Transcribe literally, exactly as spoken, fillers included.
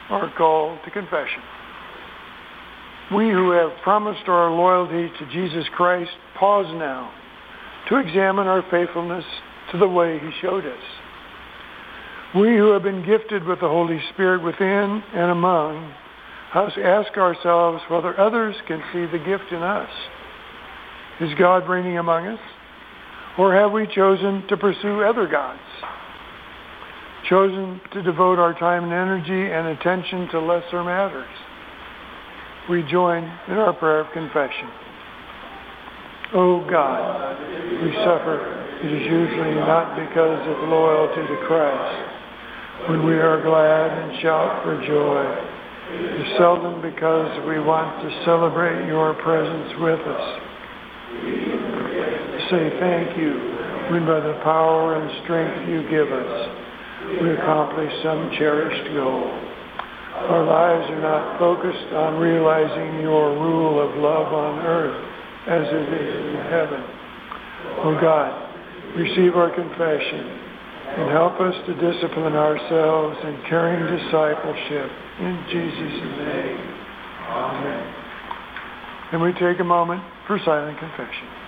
our call to confession. We who have promised our loyalty to Jesus Christ pause now to examine our faithfulness to the way he showed us. We who have been gifted with the Holy Spirit within and among us ask ourselves whether others can see the gift in us. Is God reigning among us? Or have we chosen to pursue other gods? Chosen to devote our time and energy and attention to lesser matters? We join in our prayer of confession. O God, we suffer. It is usually not because of loyalty to Christ. When we are glad and shout for joy, it is seldom because we want to celebrate your presence with us. Say thank you when by the power and strength you give us, we accomplish some cherished goal. Our lives are not focused on realizing your rule of love on earth as it is in heaven. O God, receive our confession and help us to discipline ourselves in caring discipleship. In Jesus' name, amen. And we take a moment for silent confession.